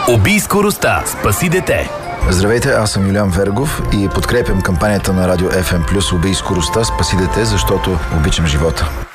Убий скоростта, спаси дете. Здравейте, аз съм Юлиан Вергов и подкрепям кампанията на Радио FM Плюс "Убий скоростта, спаси дете", защото обичам живота.